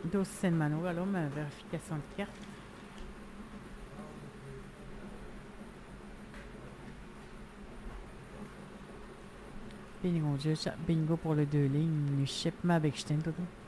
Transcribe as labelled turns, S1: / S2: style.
S1: 12 semanas agora, uma verificação de carte. Bingo, bingo pour le 2 lignes, shipment avec Stein, tout.